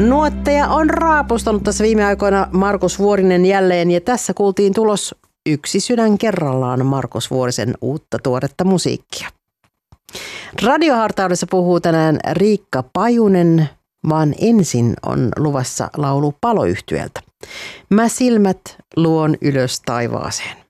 Nuotteja on raapustanut tässä viime aikoina Markus Vuorinen jälleen ja tässä kuultiin tulos Yksi sydän kerrallaan Markus Vuorisen uutta tuoretta musiikkia. Radiohartaudessa puhuu tänään Riikka Pajunen, vaan ensin on luvassa laulu Paloyhtyeltä. Mä silmät luon ylös taivaaseen.